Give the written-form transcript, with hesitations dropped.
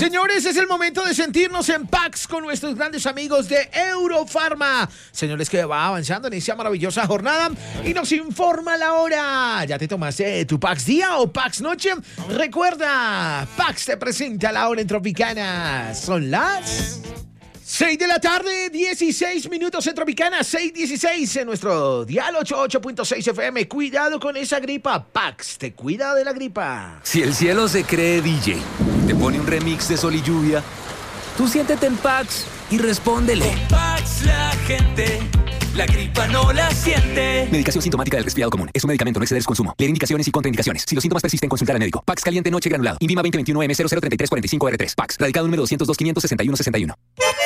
Señores, es el momento de sentirnos en Pax con nuestros grandes amigos de Eurofarma. Señores, que va avanzando en esta maravillosa jornada y nos informa la hora. ¿Ya te tomaste tu Pax día o Pax noche? Recuerda, Pax te presenta la hora en Tropicana. Son las 6 de la tarde, 16 minutos en Tropicana, 6:16 en nuestro dial 88.6 FM. Cuidado con esa gripa. Pax te cuida de la gripa. Si el cielo se cree DJ, te pone un remix de Sol y Lluvia, tú siéntete en Pax y respóndele. Con Pax la gente, la gripa no la siente. Medicación sintomática del resfriado común. Es un medicamento, no exceder su consumo. Leer indicaciones y contraindicaciones. Si los síntomas persisten, consultar al médico. Pax caliente noche granulado. INVIMA 2021 M003345R3. Pax. Radicado número 202 561 61.